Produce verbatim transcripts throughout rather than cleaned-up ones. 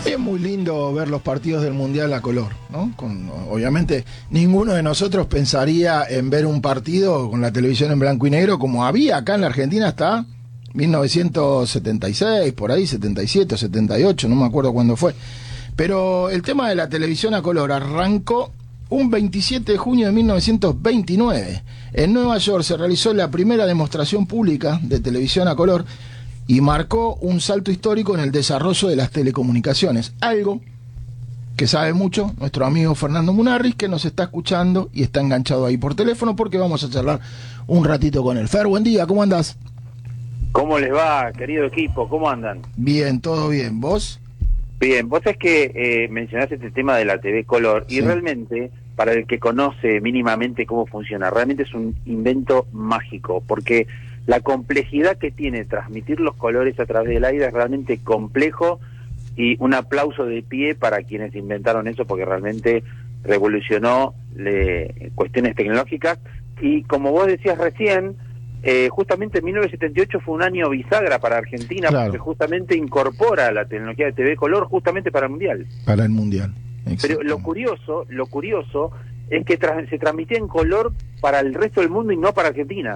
Es muy lindo ver los partidos del Mundial a color, ¿no? Con, obviamente, ninguno de nosotros pensaría en ver un partido con la televisión en blanco y negro como había acá en la Argentina hasta mil novecientos setenta y seis, por ahí, setenta y siete o setenta y ocho, no me acuerdo cuándo fue. Pero el tema de la televisión a color arrancó un veintisiete de junio de mil novecientos veintinueve. En Nueva York se realizó la primera demostración pública de televisión a color y marcó un salto histórico en el desarrollo de las telecomunicaciones, algo que sabe mucho nuestro amigo Fernando Munarriz, que nos está escuchando y está enganchado ahí por teléfono, porque vamos a charlar un ratito con él. Fer, buen día, ¿cómo andás? ¿Cómo les va, querido equipo? ¿Cómo andan? Bien, todo bien, ¿vos? Bien, vos es que eh, mencionaste este tema de la T V Color, Sí. Y realmente, para el que conoce mínimamente cómo funciona, realmente es un invento mágico, porque la complejidad que tiene transmitir los colores a través del aire es realmente complejo, y un aplauso de pie para quienes inventaron eso, porque realmente revolucionó le, cuestiones tecnológicas. Y como vos decías recién, eh, justamente mil novecientos setenta y ocho fue un año bisagra para Argentina, Claro. porque justamente incorpora la tecnología de T V Color justamente para el Mundial. Para el Mundial. Pero lo curioso, lo curioso es que tra se transmitía en color para el resto del mundo y no para Argentina.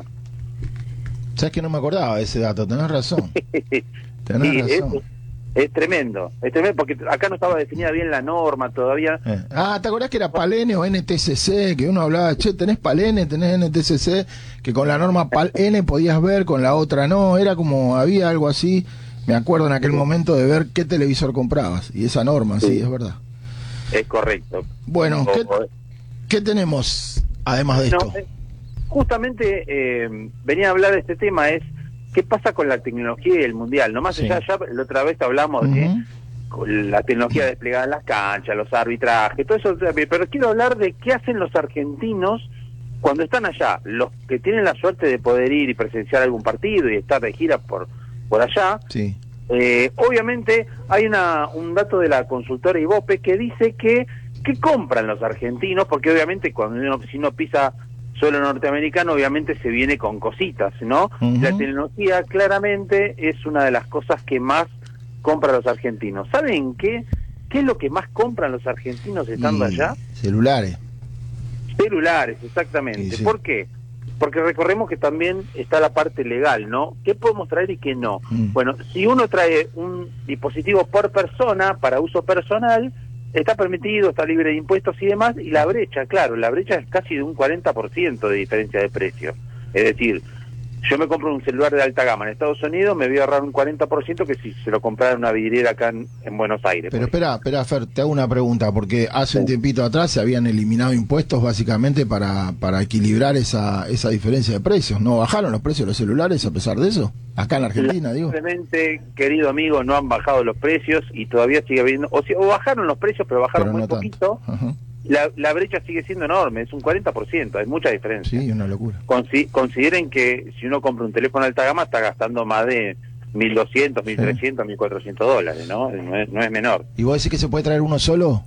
¿Sabes que no me acordaba de ese dato? Tenés razón. Tenés Sí, razón. Es, es tremendo, es tremendo, porque acá no estaba definida bien la norma todavía. Eh. Ah, ¿te acordás que era PAL-N o N T C C? Que uno hablaba, che, tenés PAL-N, tenés N T C C, que con la norma PAL-N podías ver, con la otra no. Era como, había algo así. Me acuerdo en aquel momento de ver qué televisor comprabas. Y esa norma, sí, Sí. es verdad. Es correcto. Bueno, ¿qué, O- o- qué tenemos además de No, esto? eh, justamente eh, venía a hablar de este tema, es qué pasa con la tecnología y el mundial. Nomás Sí. allá, ya la otra vez hablamos de Ujú. con la tecnología desplegada en las canchas, los arbitrajes, todo eso, pero quiero hablar de qué hacen los argentinos cuando están allá, los que tienen la suerte de poder ir y presenciar algún partido y estar de gira por, por allá. Sí. Eh, obviamente hay una, un dato de la consultora Ibope que dice que ¿qué compran los argentinos? Porque obviamente cuando uno, si uno pisa suelo norteamericano, obviamente se viene con cositas, ¿no? Ujú. La tecnología claramente es una de las cosas que más compran los argentinos. ¿Saben qué? ¿Qué es lo que más compran los argentinos estando Y allá? celulares. Celulares, exactamente. Sí, sí. ¿Por qué? Porque recordemos que también está la parte legal, ¿no? ¿Qué podemos traer y qué no? Mm. Bueno, si uno trae un dispositivo por persona para uso personal, está permitido, está libre de impuestos y demás, y la brecha, claro, la brecha es casi de un cuarenta por ciento de diferencia de precio. Es decir, yo me compro un celular de alta gama en Estados Unidos, me voy a ahorrar un cuarenta por ciento que si se lo comprara en una vidriera acá en, en Buenos Aires. Pero por espera, espera, Fer, te hago una pregunta, porque hace un tiempito atrás se habían eliminado impuestos básicamente para, para equilibrar esa, esa diferencia de precios. ¿No bajaron los precios de los celulares a pesar de eso? Acá en la Argentina, digo. Simplemente, querido amigo, no han bajado los precios y todavía sigue habiendo, o, si, o bajaron los precios, pero bajaron Pero muy no poquito. tanto. Ajá. La, la brecha sigue siendo enorme, es un cuarenta por ciento, hay mucha diferencia. Sí, una locura. Consi consideren que si uno compra un teléfono de alta gama está gastando más de mil doscientos, mil trescientos, mil cuatrocientos dólares, ¿no? No es, no es menor. ¿Y vos decís que se puede traer uno solo?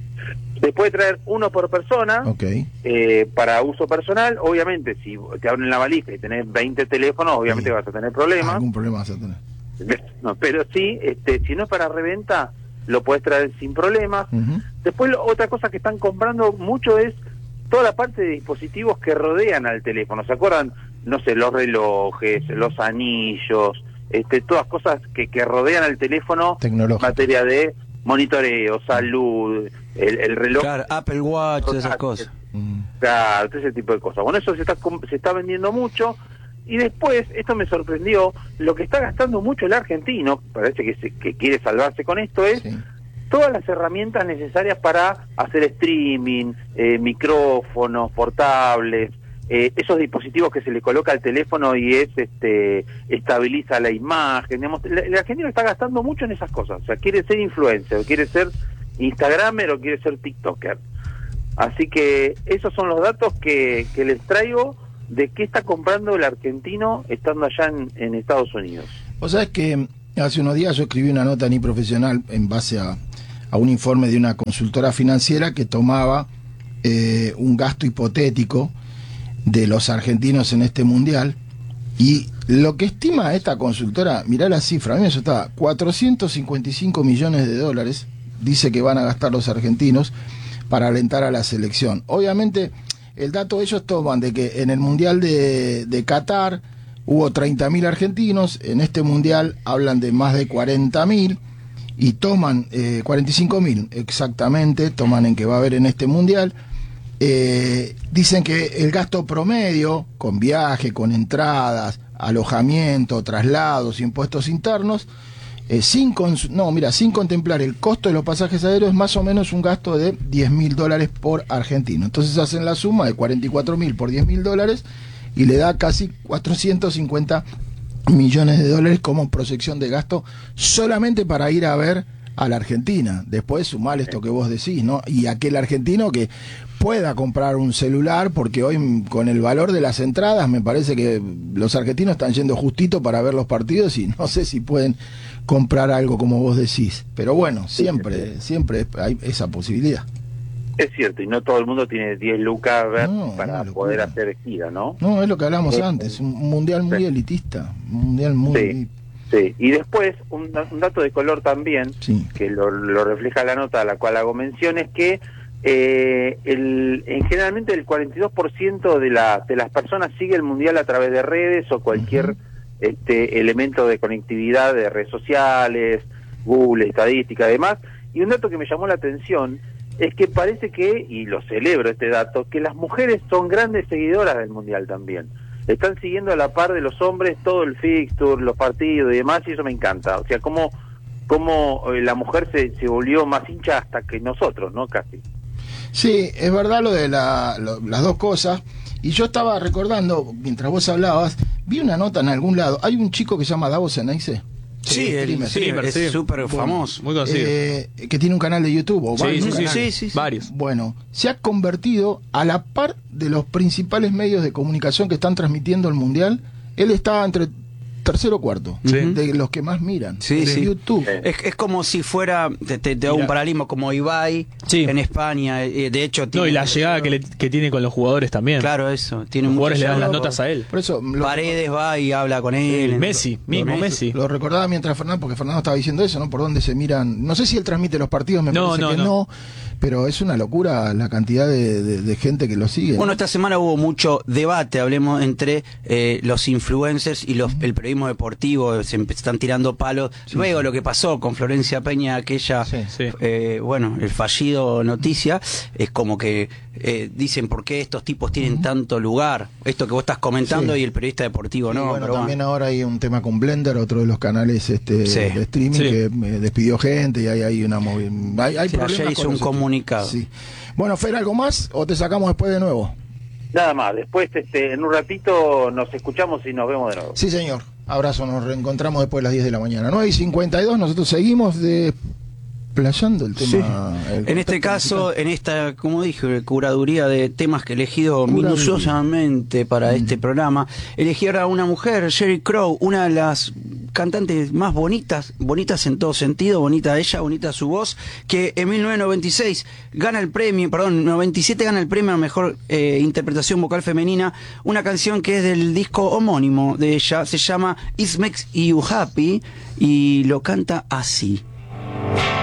Se puede traer uno por persona, Ok. eh, para uso personal. Obviamente, si te abren la valija y tenés veinte teléfonos, obviamente Sí. vas a tener problemas. Algún problema vas a tener. No, pero sí, este, si no es para reventa, lo puedes traer sin problemas. Ujú. Después, lo- otra cosa que están comprando mucho es toda la parte de dispositivos que rodean al teléfono. ¿Se acuerdan? No sé, los relojes, los anillos, este, todas cosas que, que rodean al teléfono en Tecnológico. materia de monitoreo, salud, el, el reloj. Claro, Apple Watch, esas cosas. Mm. Claro, todo ese tipo de cosas. Bueno, eso se está com- se está vendiendo mucho. Y después, esto me sorprendió, lo que está gastando mucho el argentino, parece que, se, que quiere salvarse con esto, es Sí. todas las herramientas necesarias para hacer streaming, eh, micrófonos, portables, eh, esos dispositivos que se le coloca al teléfono y es este estabiliza la imagen. Digamos, el, el argentino está gastando mucho en esas cosas. O sea, quiere ser influencer, quiere ser instagramer o quiere ser tiktoker. Así que esos son los datos que, que les traigo de qué está comprando el argentino estando allá en, en Estados Unidos. Vos sabés que hace unos días yo escribí una nota ni profesional en base a, a un informe de una consultora financiera que tomaba eh, un gasto hipotético de los argentinos en este mundial, y lo que estima esta consultora, mirá la cifra, a mí me asustaba, cuatrocientos cincuenta y cinco millones de dólares dice que van a gastar los argentinos para alentar a la selección. Obviamente, el dato ellos toman de que en el Mundial de, de Qatar hubo treinta mil argentinos, en este Mundial hablan de más de cuarenta mil, y toman eh, cuarenta y cinco mil exactamente, toman en que va a haber en este Mundial. Eh, dicen que el gasto promedio, con viaje, con entradas, alojamiento, traslados, impuestos internos, eh, sin cons- no, mira, sin contemplar el costo de los pasajes aéreos, es más o menos un gasto de diez mil dólares por argentino. Entonces hacen la suma de cuarenta y cuatro mil por diez mil dólares y le da casi cuatrocientos cincuenta millones de dólares como proyección de gasto solamente para ir a ver a la Argentina. Después sumar esto que vos decís, ¿no? Y aquel argentino que pueda comprar un celular, porque hoy con el valor de las entradas me parece que los argentinos están yendo justito para ver los partidos y no sé si pueden comprar algo como vos decís. Pero bueno, siempre, siempre hay esa posibilidad. Es cierto, y no todo el mundo tiene diez lucas ver, No, para no, poder locura. hacer gira, ¿no? No, es lo que hablamos Sí. antes, un mundial muy Sí. elitista, un mundial muy... Sí. Sí, y después un, un dato de color también, Sí. que lo, lo refleja la nota a la cual hago mención, es que eh, el, en generalmente el cuarenta y dos por ciento de, la, de las personas sigue el Mundial a través de redes o cualquier Uh-huh. este, elemento de conectividad de redes sociales, Google, estadística, además. Y un dato que me llamó la atención es que parece que, y lo celebro este dato, que las mujeres son grandes seguidoras del Mundial también. Están siguiendo a la par de los hombres todo el fixture, los partidos y demás, y eso me encanta. O sea, cómo, cómo eh, la mujer se, se volvió más hincha hasta que nosotros, ¿no? Casi. Sí, es verdad lo de la, lo- las dos cosas. Y yo estaba recordando, mientras vos hablabas, vi una nota en algún lado. Hay un chico que se llama Davos Ceneice. Sí, el, streamer. sí, streamer, es sí. súper Bueno, famoso. Muy conocido. Eh, que tiene un canal de YouTube. O Sí, varios sí, sí, canales. sí, sí. Varios. Bueno, se ha convertido a la par de los principales medios de comunicación que están transmitiendo el Mundial. Él está entre tercero o cuarto, Sí. de los que más miran. Sí, de sí. YouTube. Sí. Es, es como si fuera, te, te, te hago un Mira. paralelismo, como Ibai Sí. en España. eh, De hecho, No, tiene, y la llegada que, le- que tiene con los jugadores también. Claro, eso. Tiene Los jugadores le dan mucha las llegada. notas a él. Por eso lo, Paredes va y habla con él. Messi, mismo Messi. lo recordaba mientras Fernando, porque Fernando estaba diciendo eso, ¿no? Por dónde se miran. No sé si él transmite los partidos, me No, parece no, que no. no. Pero es una locura la cantidad de, de- de gente que lo sigue. Bueno, esta semana hubo mucho debate, hablemos, entre eh, los influencers y los, el periodismo deportivo, se empe- están tirando palos. Sí, Luego sí. lo que pasó con Florencia Peña, aquella, Sí, sí. eh, bueno, el fallido noticia, es como que eh, dicen por qué estos tipos tienen tanto lugar, esto que vos estás comentando Sí. y el periodista deportivo, Y ¿no? bueno, Pero también ahora hay un tema con Blender, otro de los canales este, Sí. de streaming Sí. que eh, despidió gente y hay, hay una movi- hay, hay Sí, problemas ayer hizo con un los- comunicado. Sí. Bueno, Fer, ¿algo más o te sacamos después de nuevo? Nada más, después este, en un ratito nos escuchamos y nos vemos de nuevo. Sí, señor. Abrazo, nos reencontramos después de las diez de la mañana. nueve y cincuenta y dos, nosotros seguimos desplayando el tema. el En este contexto caso, musical. en esta, como dije, curaduría de temas que he elegido Curaduría. minuciosamente para Mm. este programa, elegí ahora a una mujer, Sheryl Crow, una de las cantantes más bonitas, bonitas en todo sentido, bonita ella, bonita su voz, que en mil novecientos noventa y seis gana el premio, perdón, noventa y siete gana el premio a mejor eh, interpretación vocal femenina, una canción que es del disco homónimo de ella, se llama It Makes You Happy y lo canta así.